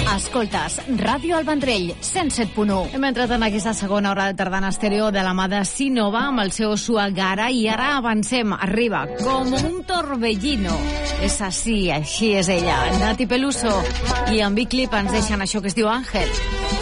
Escoltes Ràdio El Vendrell, 107.1. Hem entrat en aquesta segona hora de tardana estèreo de la mà de Sinova amb el seu Suagara i ara avancem. Arriba com un torbellino. És així és ella, Nati Peluso. I en Big Clip ens deixen això que es diu Àngel.